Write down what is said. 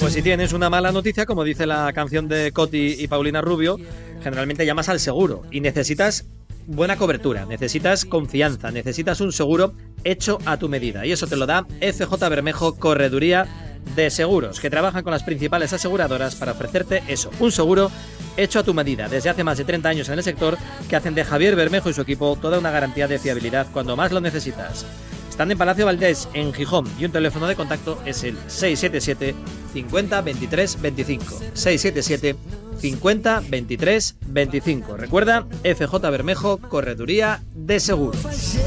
Pues si tienes una mala noticia, como dice la canción de Coti y Paulina Rubio, generalmente llamas al seguro y necesitas buena cobertura, necesitas confianza, necesitas un seguro hecho a tu medida. Y eso te lo da FJ Bermejo Correduría de Seguros, que trabajan con las principales aseguradoras para ofrecerte eso, un seguro hecho a tu medida. Desde hace más de 30 años en el sector, que hacen de Javier Bermejo y su equipo toda una garantía de fiabilidad cuando más lo necesitas. Están en Palacio Valdés, en Gijón, y un teléfono de contacto es el 677 50 23 25. 677 50 23 25. Recuerda, FJ Bermejo Correduría de Seguros.